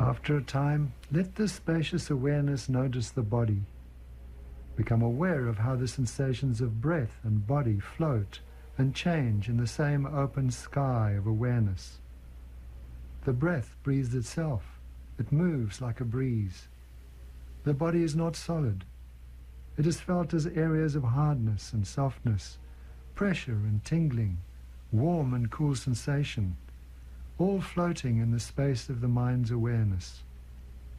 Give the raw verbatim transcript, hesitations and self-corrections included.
After a time, let this spacious awareness notice the body. Become aware of how the sensations of breath and body float and change in the same open sky of awareness. The breath breathes itself. It moves like a breeze. The body is not solid. It is felt as areas of hardness and softness, pressure and tingling, warm and cool sensation, all floating in the space of the mind's awareness.